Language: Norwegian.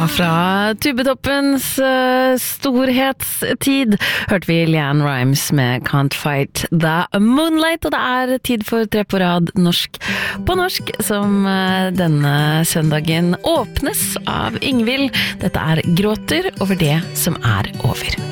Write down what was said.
fra Tubetoppens storhetstid hørte vi Leanne Rimes med Can't Fight the Moonlight, og det tid for 3 på rad norsk på norsk, som denne søndagen åpnes av Ingvild. Dette Gråter over det som over.